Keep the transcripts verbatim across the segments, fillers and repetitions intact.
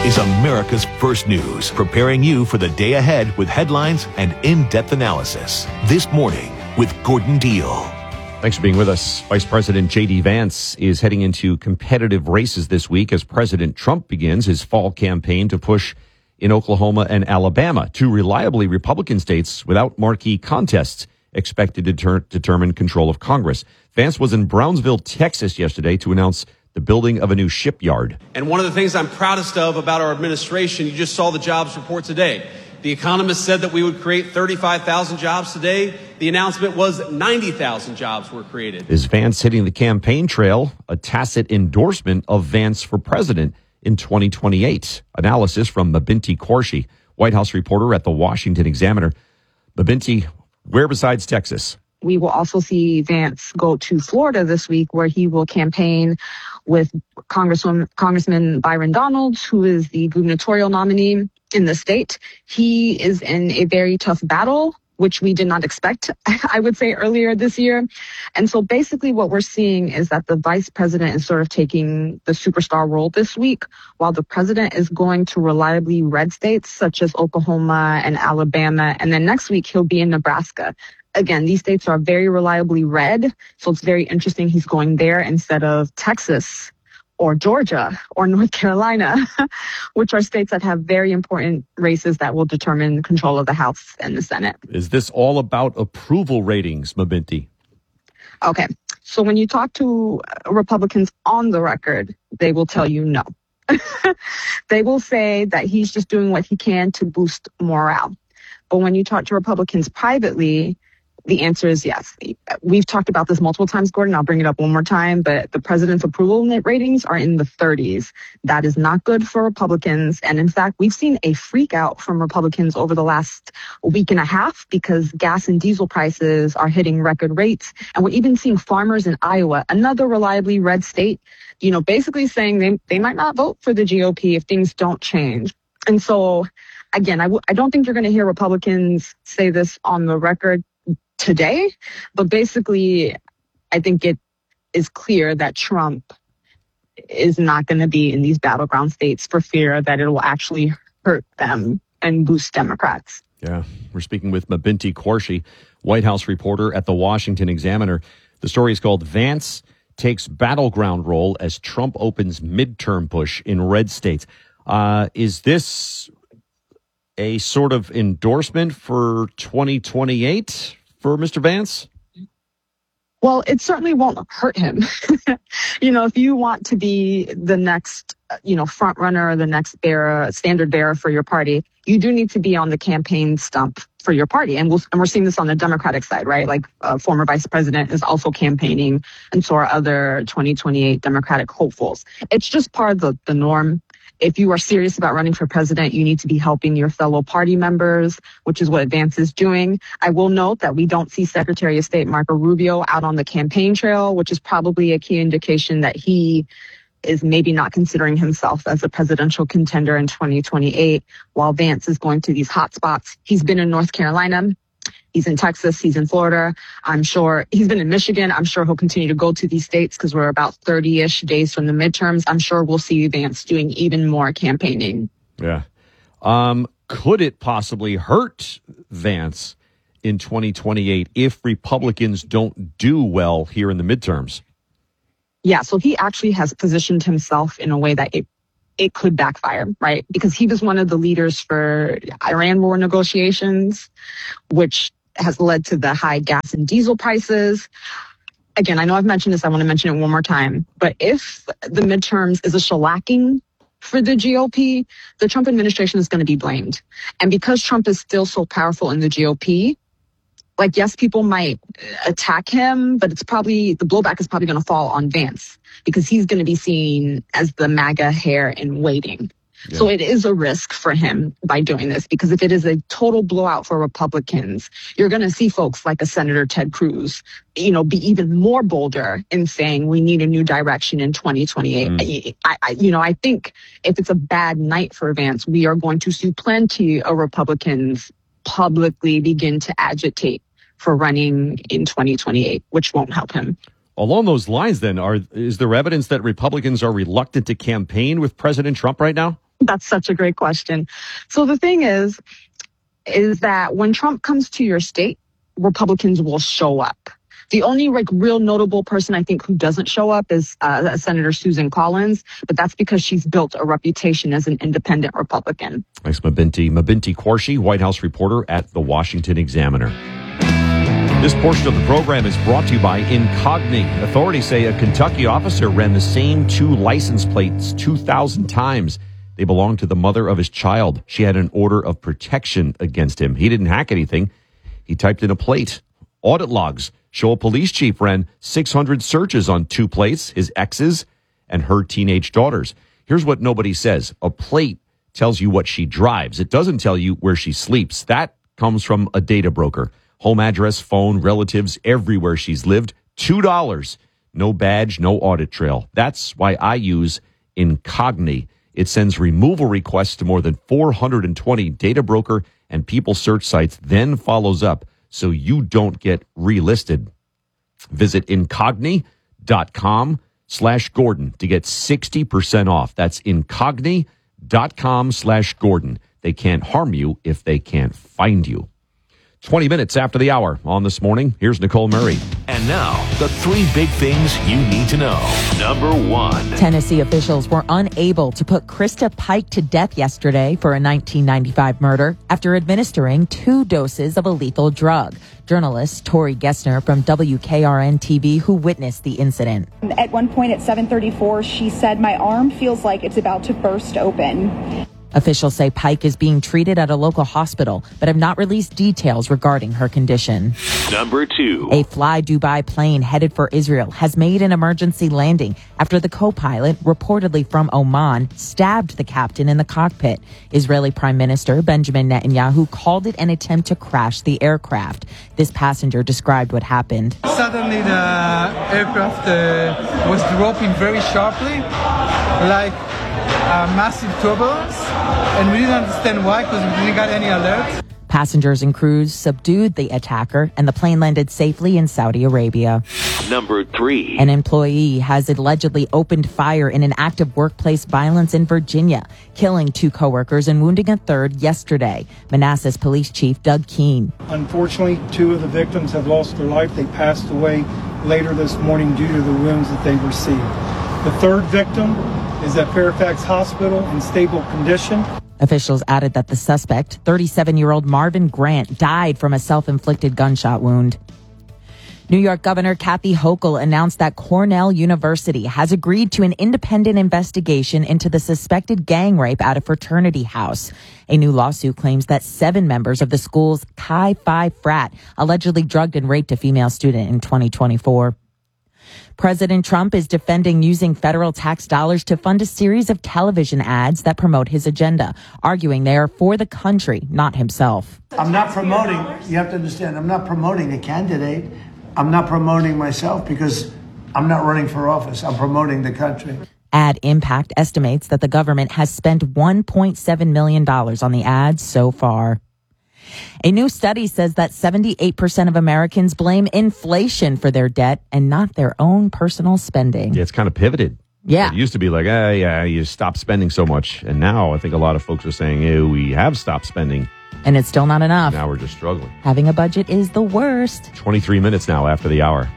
is America's First News, preparing you for the day ahead with headlines and in-depth analysis. This morning with Gordon Deal. Thanks for being with us. Vice President J D. Vance is heading into competitive races this week as President Trump begins his fall campaign to push in Oklahoma and Alabama, two reliably Republican states without marquee contests expected to ter- determine control of Congress. Vance was in Brownsville, Texas yesterday to announce the building of a new shipyard. And one of the things I'm proudest of about our administration, you just saw the jobs report today. The Economist said that we would create thirty-five thousand jobs today. The announcement was ninety thousand jobs were created. Is Vance hitting the campaign trail, a tacit endorsement of Vance for president in twenty twenty-eight? Analysis from Mabinti Qureshi, White House reporter at the Washington Examiner. Mabinti, where besides Texas? We will also see Vance go to Florida this week, where he will campaign with Congresswoman, Congressman Byron Donalds, who is the gubernatorial nominee in the state. He is in a very tough battle, which we did not expect, I would say, earlier this year. And so basically what we're seeing is that the vice president is sort of taking the superstar role this week, while the president is going to reliably red states such as Oklahoma and Alabama. And then next week, he'll be in Nebraska. Again, these states are very reliably red, so it's very interesting he's going there instead of Texas or Georgia or North Carolina, which are states that have very important races that will determine control of the House and the Senate. Is this all about approval ratings, Mabinti? Okay, so when you talk to Republicans on the record, they will tell you no. They will say that he's just doing what he can to boost morale. But when you talk to Republicans privately, the answer is yes. We've talked about this multiple times, Gordon. I'll bring it up one more time, but the president's approval ratings are in the thirties. That is not good for Republicans. And in fact, we've seen a freak out from Republicans over the last week and a half because gas and diesel prices are hitting record rates. And we're even seeing farmers in Iowa, another reliably red state, you know, basically saying they, they might not vote for the G O P if things don't change. And so, again, I, w- I don't think you're going to hear Republicans say this on the record today, but basically, I think it is clear that Trump is not going to be in these battleground states for fear that it will actually hurt them and boost Democrats. Yeah, we're speaking with Mabinti Qureshi, White House reporter at the Washington Examiner. The story is called Vance Takes Battleground Role as Trump Opens Midterm Push in Red States. Uh, is this a sort of endorsement for twenty twenty-eight for Mister Vance? Well, it certainly won't hurt him. You know, if you want to be the next, you know, front runner or the next bearer, standard bearer for your party, you do need to be on the campaign stump for your party. And, we'll, and we're seeing this on the Democratic side, right? Like uh, former vice president is also campaigning, and so are other twenty twenty-eight Democratic hopefuls. It's just part of the, the norm. If you are serious about running for president, you need to be helping your fellow party members, which is what Vance is doing. I will note that we don't see Secretary of State Marco Rubio out on the campaign trail, which is probably a key indication that he is maybe not considering himself as a presidential contender in twenty twenty-eight, while Vance is going to these hot spots. He's been in North Carolina. He's in Texas. He's in Florida. I'm sure he's been in Michigan. I'm sure he'll continue to go to these states because we're about thirty-ish days from the midterms. I'm sure we'll see Vance doing even more campaigning. Yeah. Um, could it possibly hurt Vance in twenty twenty-eight if Republicans don't do well here in the midterms? Yeah, so he actually has positioned himself in a way that it it could backfire, right? Because he was one of the leaders for Iran war negotiations, which has led to the high gas and diesel prices. Again, I know I've mentioned this. I want to mention it one more time. But if the midterms is a shellacking for the G O P, the Trump administration is going to be blamed. And because Trump is still so powerful in the G O P, like, yes, people might attack him, but it's probably, the blowback is probably going to fall on Vance because he's going to be seen as the MAGA hair in waiting. Yeah. So it is a risk for him by doing this, because if it is a total blowout for Republicans, you're going to see folks like a Senator Ted Cruz, you know, be even more bolder in saying we need a new direction in twenty twenty-eight. Mm. I, I, you know, I think if it's a bad night for Vance, we are going to see plenty of Republicans publicly begin to agitate for running in twenty twenty-eight, which won't help him. Along those lines, then, are is there evidence that Republicans are reluctant to campaign with President Trump right now? That's such a great question. So the thing is, is that when Trump comes to your state, Republicans will show up. The only like real notable person I think who doesn't show up is uh, Senator Susan Collins, but that's because she's built a reputation as an independent Republican. Thanks, Mabinti. Mabinti Quarshie, White House reporter at the Washington Examiner. This portion of the program is brought to you by Incogni. Authorities say a Kentucky officer ran the same two license plates two thousand times. They belonged to the mother of his child. She had an order of protection against him. He didn't hack anything. He typed in a plate. Audit logs show a police chief ran six hundred searches on two plates, his ex's and her teenage daughters. Here's what nobody says. A plate tells you what she drives. It doesn't tell you where she sleeps. That comes from a data broker. Home address, phone, relatives, everywhere she's lived. two dollars. No badge, no audit trail. That's why I use Incogni. It sends removal requests to more than four hundred twenty data broker and people search sites, then follows up so you don't get relisted. Visit incogni.com slash Gordon to get sixty percent off. That's incogni.com slash Gordon. They can't harm you if they can't find you. twenty minutes after the hour on This Morning, here's Nicole Murray. And now, the three big things you need to know. Number one. Tennessee officials were unable to put Krista Pike to death yesterday for a nineteen ninety-five murder after administering two doses of a lethal drug. Journalist Tori Gessner from W K R N T V, who witnessed the incident. At one point at seven thirty-four, she said, "My arm feels like it's about to burst open." Officials say Pike is being treated at a local hospital, but have not released details regarding her condition. Number two. A Fly Dubai plane headed for Israel has made an emergency landing after the co-pilot, reportedly from Oman, stabbed the captain in the cockpit. Israeli Prime Minister Benjamin Netanyahu called it an attempt to crash the aircraft. This passenger described what happened. Suddenly the aircraft uh, was dropping very sharply, like a massive turbulence, and we didn't understand why because we didn't get any alert. Passengers and crews subdued the attacker, and the plane landed safely in Saudi Arabia. Number three. An employee has allegedly opened fire in an act of workplace violence in Virginia, killing two coworkers and wounding a third yesterday. Manassas Police Chief Doug Keene. Unfortunately, two of the victims have lost their life. They passed away later this morning due to the wounds that they received. The third victim is at Fairfax Hospital in stable condition. Officials added that the suspect, thirty-seven-year-old Marvin Grant, died from a self-inflicted gunshot wound. New York Governor Kathy Hochul announced that Cornell University has agreed to an independent investigation into the suspected gang rape at a fraternity house. A new lawsuit claims that seven members of the school's Chi Phi frat allegedly drugged and raped a female student in twenty twenty-four. President Trump is defending using federal tax dollars to fund a series of television ads that promote his agenda, arguing they are for the country, not himself. I'm not promoting, you have to understand, I'm not promoting a candidate. I'm not promoting myself because I'm not running for office. I'm promoting the country. Ad Impact estimates that the government has spent one point seven million dollars on the ads so far. A new study says that seventy-eight percent of Americans blame inflation for their debt and not their own personal spending. Yeah, it's kind of pivoted. Yeah. It used to be like, ah, yeah, you stop spending so much. And now I think a lot of folks are saying, hey, we have stopped spending. And it's still not enough. Now we're just struggling. Having a budget is the worst. twenty-three minutes now after the hour.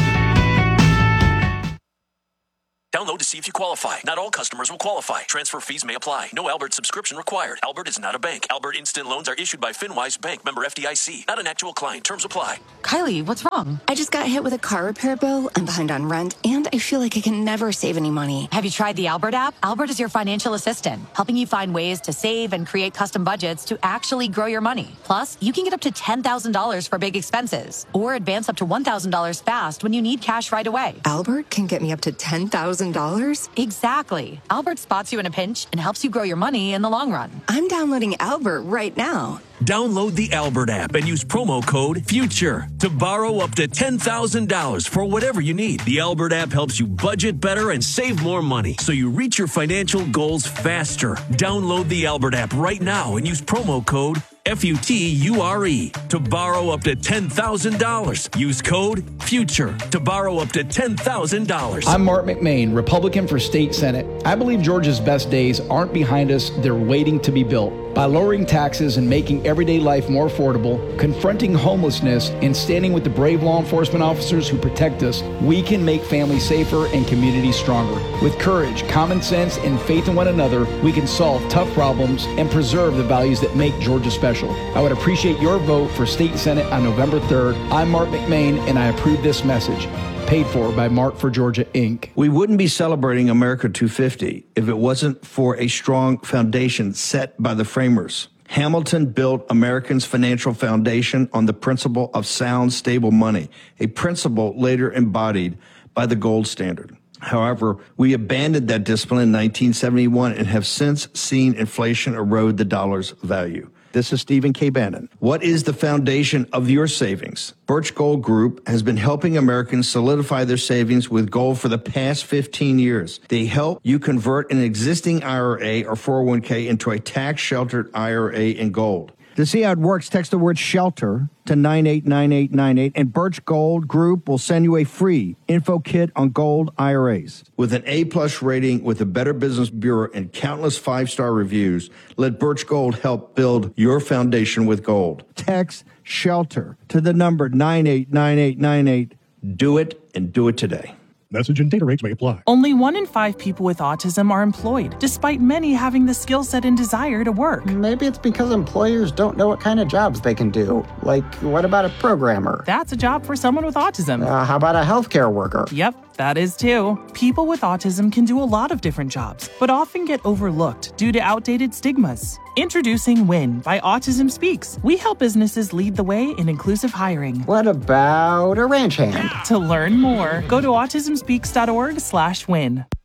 Download to see if you qualify. Not all customers will qualify. Transfer fees may apply. No Albert subscription required. Albert is not a bank. Albert Instant Loans are issued by FinWise Bank, member F D I C. Not an actual client. Terms apply. Kylie, what's wrong? I just got hit with a car repair bill. I'm behind on rent, and I feel like I can never save any money. Have you tried the Albert app? Albert is your financial assistant, helping you find ways to save and create custom budgets to actually grow your money. Plus, you can get up to ten thousand dollars for big expenses, or advance up to one thousand dollars fast when you need cash right away. Albert can get me up to ten thousand dollars? Exactly. Albert spots you in a pinch and helps you grow your money in the long run. I'm downloading Albert right now. Download the Albert app and use promo code FUTURE to borrow up to ten thousand dollars for whatever you need. The Albert app helps you budget better and save more money so you reach your financial goals faster. Download the Albert app right now and use promo code F U T U R E, to borrow up to ten thousand dollars. Use code FUTURE to borrow up to ten thousand dollars. I'm Mark McMain, Republican for State Senate. I believe Georgia's best days aren't behind us, they're waiting to be built. By lowering taxes and making everyday life more affordable, confronting homelessness, and standing with the brave law enforcement officers who protect us, we can make families safer and communities stronger. With courage, common sense, and faith in one another, we can solve tough problems and preserve the values that make Georgia special. I would appreciate your vote for State Senate on November third. I'm Mark McMain, and I approve this message. Paid for by Mark for Georgia, Incorporated. We wouldn't be celebrating America two fifty if it wasn't for a strong foundation set by the framers. Hamilton built Americans' financial foundation on the principle of sound, stable money, a principle later embodied by the gold standard. However, we abandoned that discipline in nineteen seventy-one and have since seen inflation erode the dollar's value. This is Stephen K. Bannon. What is the foundation of your savings? Birch Gold Group has been helping Americans solidify their savings with gold for the past fifteen years. They help you convert an existing I R A or four oh one k into a tax-sheltered I R A in gold. To see how it works, text the word SHELTER to nine eight nine eight nine eight, and Birch Gold Group will send you a free info kit on gold I R As. With an A-plus rating with the Better Business Bureau and countless five-star reviews, let Birch Gold help build your foundation with gold. Text SHELTER to the number nine eight nine eight nine eight. Do it, and do it today. Message and data rates may apply. Only one in five people with autism are employed, despite many having the skill set and desire to work. Maybe it's because employers don't know what kind of jobs they can do. Like, what about a programmer? That's a job for someone with autism. Uh, how about a healthcare worker? Yep, that is too. People with autism can do a lot of different jobs, but often get overlooked due to outdated stigmas. Introducing WIN by Autism Speaks. We help businesses lead the way in inclusive hiring. What about a ranch hand? To learn more, go to autism speaks dot org slash win.